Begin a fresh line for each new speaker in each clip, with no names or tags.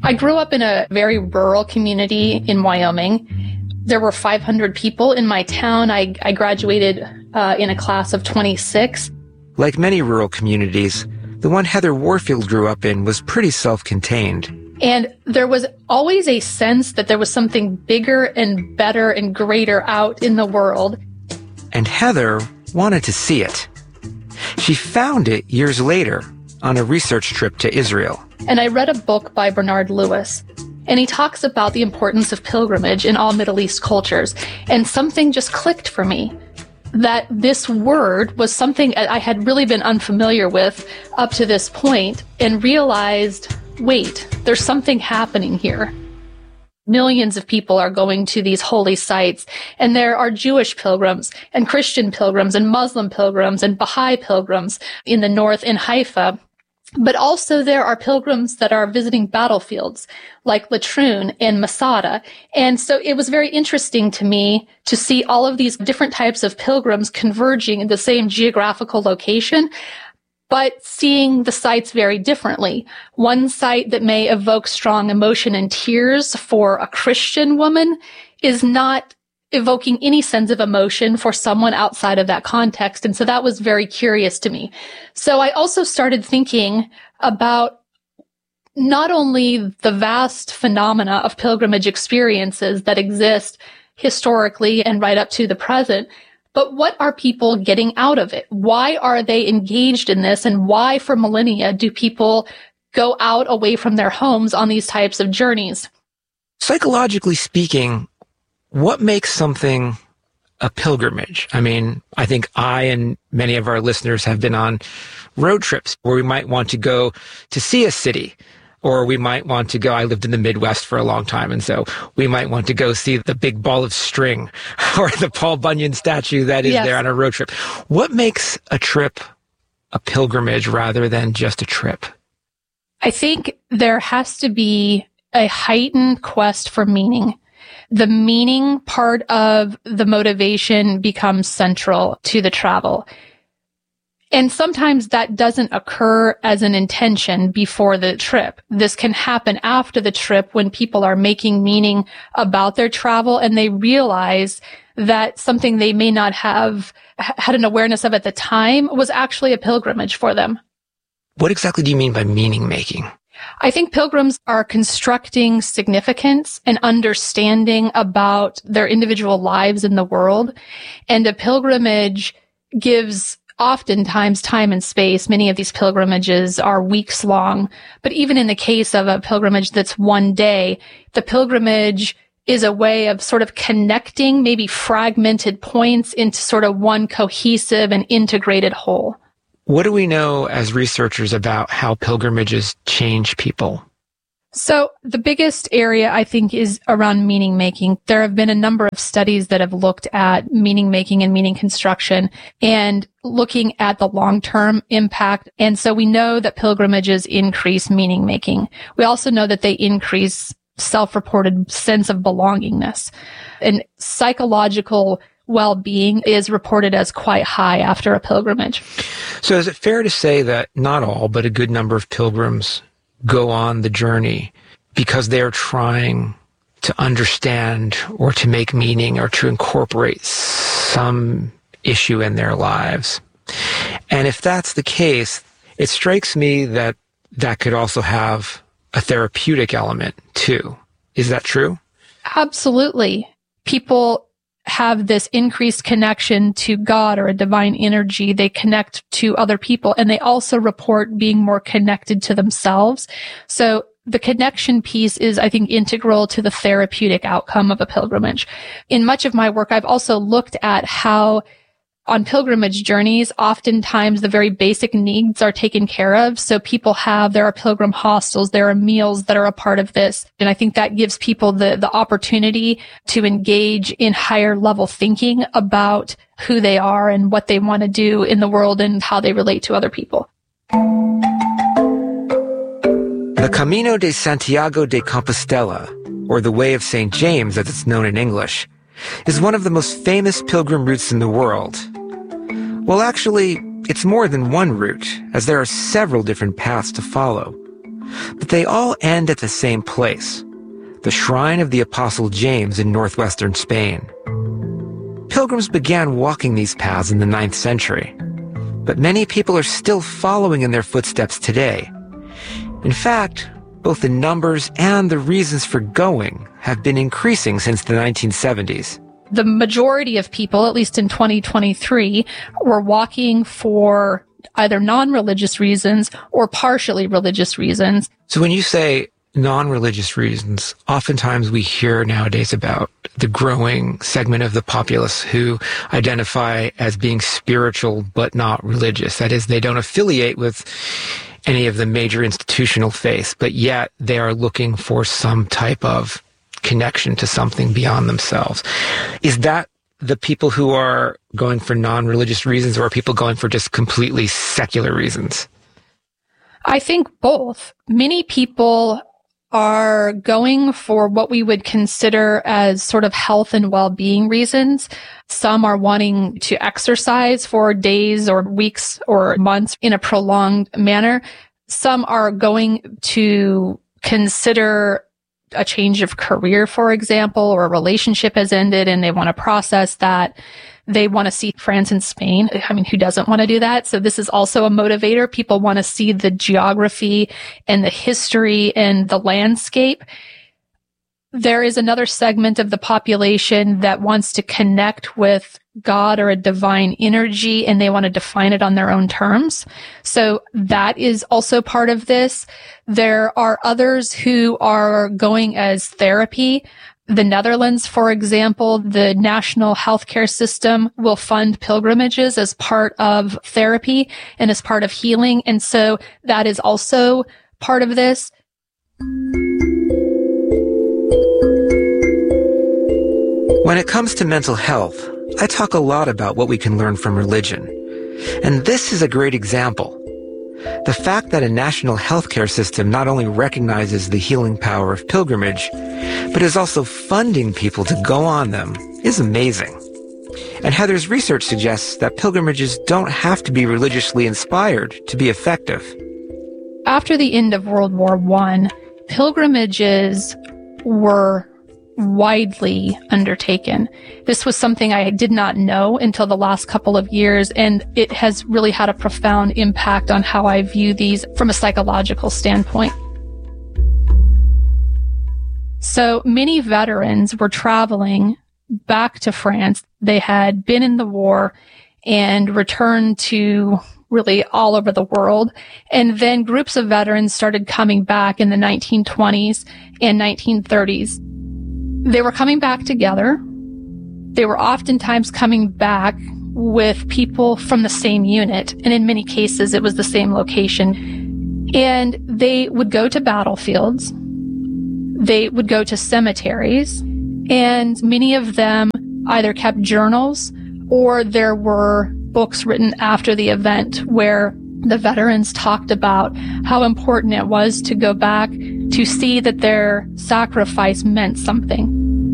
I grew up in a very rural community in Wyoming. There were 500 people in my town. I graduated in a class of 26.
Like many rural communities, the one Heather Warfield grew up in was pretty self-contained.
And there was always a sense that there was something bigger and better and greater out in the world.
And Heather wanted to see it. She found it years later on a research trip to Israel.
And I read a book by Bernard Lewis, and he talks about the importance of pilgrimage in all Middle East cultures. And something just clicked for me, that this word was something I had really been unfamiliar with up to this point, and realized, wait, there's something happening here. Millions of people are going to these holy sites, and there are Jewish pilgrims and Christian pilgrims and Muslim pilgrims and Baha'i pilgrims in the north in Haifa. But also there are pilgrims that are visiting battlefields like Latrun and Masada. And so it was very interesting to me to see all of these different types of pilgrims converging in the same geographical location, but seeing the sites very differently. One site that may evoke strong emotion and tears for a Christian woman is not evoking any sense of emotion for someone outside of that context. And so that was very curious to me. So I also started thinking about not only the vast phenomena of pilgrimage experiences that exist historically and right up to the present, but what are people getting out of it? Why are they engaged in this? And why for millennia do people go out away from their homes on these types of journeys?
Psychologically speaking, what makes something a pilgrimage? I mean, I think I and many of our listeners have been on road trips where we might want to go to see a city, or we might want to go, I lived in the Midwest for a long time, and so we might want to go see the big ball of string or the Paul Bunyan statue that is there on a road trip. What makes a trip a pilgrimage rather than just a trip?
I think there has to be a heightened quest for meaning. The meaning part of the motivation becomes central to the travel. And sometimes that doesn't occur as an intention before the trip. This can happen after the trip when people are making meaning about their travel and they realize that something they may not have had an awareness of at the time was actually a pilgrimage for them.
What exactly do you mean by meaning making?
I think pilgrims are constructing significance and understanding about their individual lives in the world. And a pilgrimage gives oftentimes time and space. Many of these pilgrimages are weeks long. But even in the case of a pilgrimage that's one day, the pilgrimage is a way of sort of connecting maybe fragmented points into sort of one cohesive and integrated whole.
What do we know as researchers about how pilgrimages change people?
So the biggest area, I think, is around meaning making. There have been a number of studies that have looked at meaning making and meaning construction and looking at the long-term impact. And so we know that pilgrimages increase meaning making. We also know that they increase self-reported sense of belongingness. And psychological well-being is reported as quite high after a pilgrimage.
So is it fair to say that not all, but a good number of pilgrims go on the journey because they are trying to understand or to make meaning or to incorporate some issue in their lives? And if that's the case, it strikes me that that could also have a therapeutic element too. Is that true?
Absolutely. People have this increased connection to God or a divine energy. They connect to other people, and they also report being more connected to themselves. So the connection piece is, I think, integral to the therapeutic outcome of a pilgrimage. In much of my work, I've also looked at how on pilgrimage journeys, oftentimes the very basic needs are taken care of. So there are pilgrim hostels, there are meals that are a part of this. And I think that gives people the opportunity to engage in higher level thinking about who they are and what they want to do in the world and how they relate to other people.
The Camino de Santiago de Compostela, or the Way of St. James as it's known in English, is one of the most famous pilgrim routes in the world. Well, actually, it's more than one route, as there are several different paths to follow. but they all end at the same place, the shrine of the Apostle James in northwestern Spain. Pilgrims began walking these paths in the 9th century, but many people are still following in their footsteps today. In fact, both the numbers and the reasons for going have been increasing since the 1970s.
The majority of people, at least in 2023, were walking for either non-religious reasons or partially religious reasons.
So when you say non-religious reasons, oftentimes we hear nowadays about the growing segment of the populace who identify as being spiritual but not religious. That is, they don't affiliate with any of the major institutional faiths, but yet they are looking for some type of connection to something beyond themselves. Is that the people who are going for non-religious reasons, or are people going for just completely secular reasons?
I think both. Many people are going for what we would consider as sort of health and well-being reasons. Some are wanting to exercise for days or weeks or months in a prolonged manner. Some are going to consider a change of career, for example, or a relationship has ended and they want to process that. They want to see France and Spain. I mean, who doesn't want to do that? So this is also a motivator. People want to see the geography and the history and the landscape. There is another segment of the population that wants to connect with God or a divine energy, and they want to define it on their own terms. So that is also part of this. There are others who are going as therapy. The Netherlands, for example, the national healthcare system will fund pilgrimages as part of therapy and as part of healing. And so that is also part of this.
When it comes to mental health, I talk a lot about what we can learn from religion. And this is a great example. The fact that a national healthcare system not only recognizes the healing power of pilgrimage, but is also funding people to go on them is amazing. And Heather's research suggests that pilgrimages don't have to be religiously inspired to be effective.
After the end of World War I, pilgrimages were widely undertaken. This was something I did not know until the last couple of years, and it has really had a profound impact on how I view these from a psychological standpoint. So many veterans were traveling back to France. They had been in the war and returned to really all over the world. And then groups of veterans started coming back in the 1920s and 1930s. They were coming back together. They were oftentimes coming back with people from the same unit. And in many cases, it was the same location. And they would go to battlefields. They would go to cemeteries. And many of them either kept journals or there were books written after the event where the veterans talked about how important it was to go back to see that their sacrifice meant something.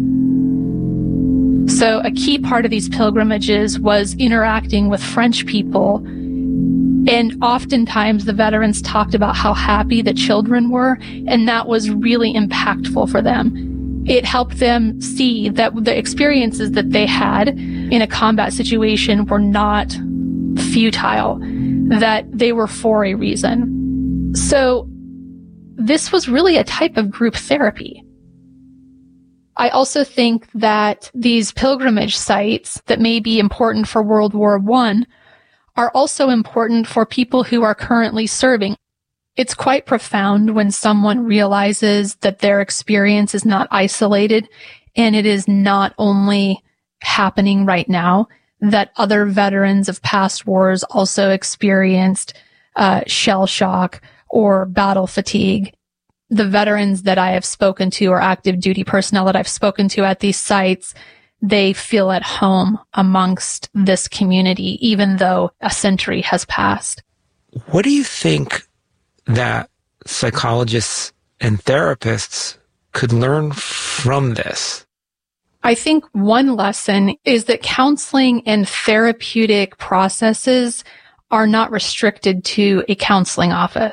So a key part of these pilgrimages was interacting with French people. And oftentimes the veterans talked about how happy the children were, and that was really impactful for them. It helped them see that the experiences that they had in a combat situation were not futile, that they were for a reason. So this was really a type of group therapy. I also think that these pilgrimage sites that may be important for World War I are also important for people who are currently serving. It's quite profound when someone realizes that their experience is not isolated and it is not only happening right now, that other veterans of past wars also experienced shell shock or battle fatigue. The veterans that I have spoken to or active duty personnel that I've spoken to at these sites, they feel at home amongst this community, even though a century has passed.
What do you think that psychologists and therapists could learn from this?
I think one lesson is that counseling and therapeutic processes are not restricted to a counseling office.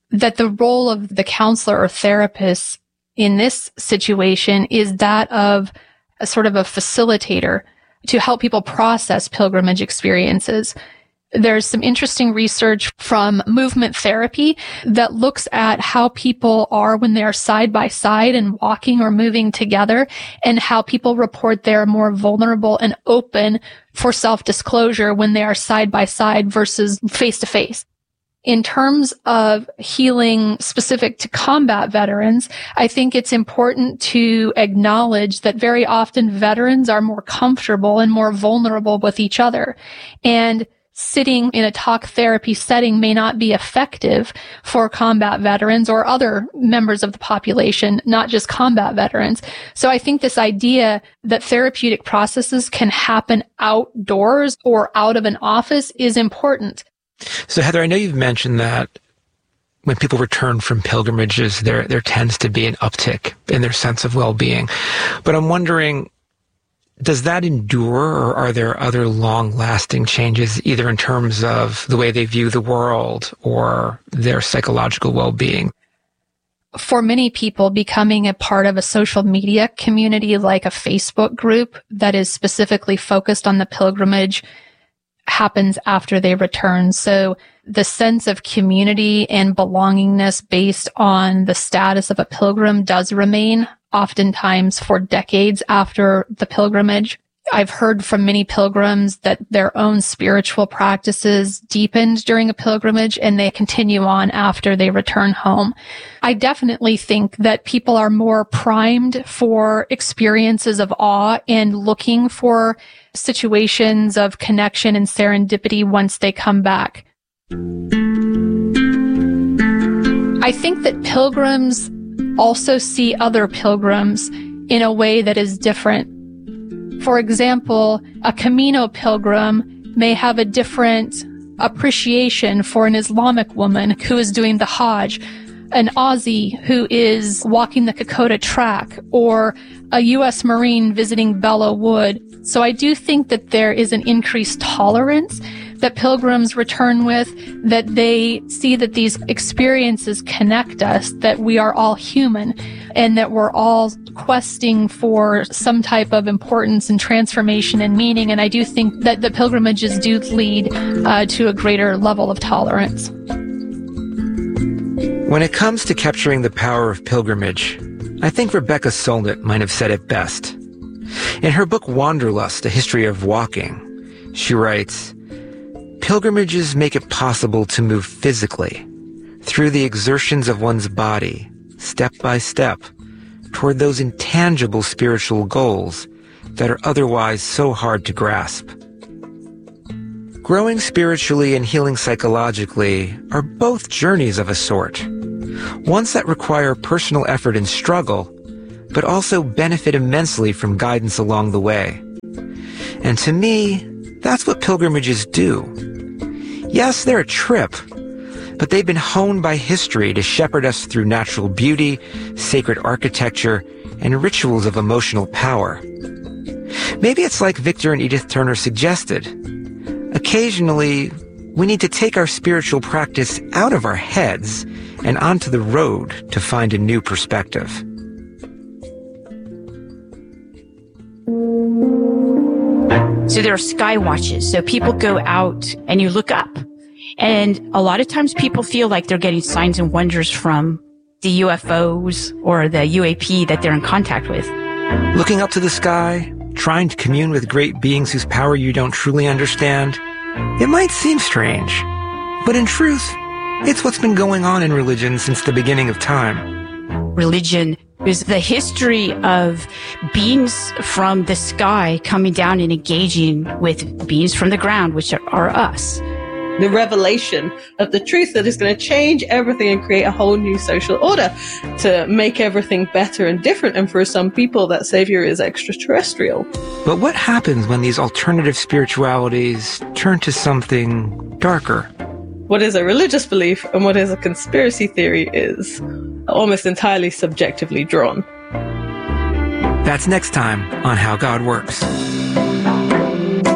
that the role of the counselor or therapist in this situation is that of a sort of a facilitator to help people process pilgrimage experiences. There's some interesting research from movement therapy that looks at how people are when they are side by side and walking or moving together, and how people report they're more vulnerable and open for self-disclosure when they are side by side versus face to face. In terms of healing specific to combat veterans, I think it's important to acknowledge that very often veterans are more comfortable and more vulnerable with each other. And sitting in a talk therapy setting may not be effective for combat veterans or other members of the population, not just combat veterans. So I think this idea that therapeutic processes can happen outdoors or out of an office is important.
So Heather, I know you've mentioned that when people return from pilgrimages, there tends to be an uptick in their sense of well-being. But I'm wondering, does that endure, or are there other long-lasting changes, either in terms of the way they view the world or their psychological well-being?
For many people, becoming a part of a social media community like a Facebook group that is specifically focused on the pilgrimage happens after they return. So the sense of community and belongingness based on the status of a pilgrim does remain, oftentimes for decades after the pilgrimage. I've heard from many pilgrims that their own spiritual practices deepened during a pilgrimage and they continue on after they return home. I definitely think that people are more primed for experiences of awe and looking for situations of connection and serendipity once they come back. I think that pilgrims also see other pilgrims in a way that is different. For example, a Camino pilgrim may have a different appreciation for an Islamic woman who is doing the Hajj, an Aussie who is walking the Kokoda track, or a U.S. Marine visiting Belleau Wood. So I do think that there is an increased tolerance that pilgrims return with, that they see that these experiences connect us, that we are all human, and that we're all questing for some type of importance and transformation and meaning. And I do think that the pilgrimages do lead to a greater level of tolerance.
When it comes to capturing the power of pilgrimage, I think Rebecca Solnit might have said it best. In her book Wanderlust, A History of Walking, she writes, "Pilgrimages make it possible to move physically, through the exertions of one's body, step by step, toward those intangible spiritual goals that are otherwise so hard to grasp. Growing spiritually and healing psychologically are both journeys of a sort, ones that require personal effort and struggle, but also benefit immensely from guidance along the way. And to me, that's what pilgrimages do. Yes, they're a trip, but they've been honed by history to shepherd us through natural beauty, sacred architecture, and rituals of emotional power. Maybe it's like Victor and Edith Turner suggested. Occasionally, we need to take our spiritual practice out of our heads and onto the road to find a new perspective."
So there are sky watches. So people go out and you look up. And a lot of times people feel like they're getting signs and wonders from the UFOs or the UAP that they're in contact with.
Looking up to the sky, trying to commune with great beings whose power you don't truly understand, it might seem strange. But in truth, it's what's been going on in religion since the beginning of time.
Religion is the history of beings from the sky coming down and engaging with beings from the ground, which are us.
The revelation of the truth that is going to change everything and create a whole new social order to make everything better and different. And for some people, that savior is extraterrestrial.
But what happens when these alternative spiritualities turn to something darker?
What is a religious belief and what is a conspiracy theory is almost entirely subjectively drawn.
That's next time on How God Works.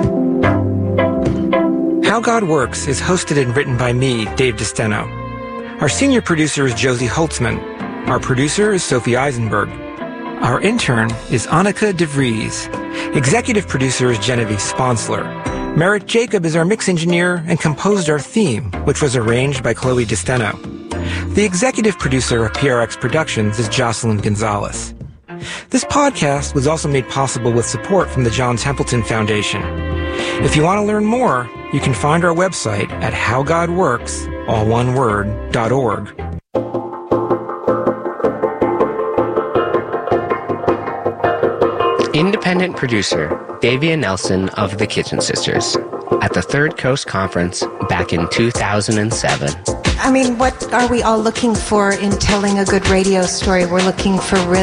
How God Works is hosted and written by me, Dave DeSteno. Our senior producer is Josie Holtzman. Our producer is Sophie Eisenberg. Our intern is Annika DeVries. Executive producer is Genevieve Sponsler. Merritt Jacob is our mix engineer and composed our theme, which was arranged by Chloe DeSteno. The executive producer of PRX Productions is Jocelyn Gonzalez. This podcast was also made possible with support from the John Templeton Foundation. If you want to learn more, you can find our website at howgodworks, all one word, .org.
Independent producer Davia Nelson of the Kitchen Sisters at the Third Coast Conference back in 2007.
I mean, what are we all looking for in telling a good radio story? We're looking for rhythm.